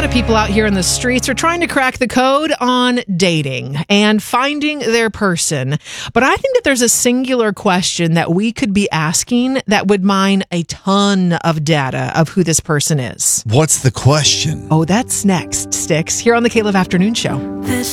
lot of people out here in the streets are trying to crack the code on dating and finding their person. But I think that there's a singular question that we could be asking that would mine a ton of data of who this person is. What's the question? Oh, that's next, Sticks, here on the Caleb Afternoon Show. This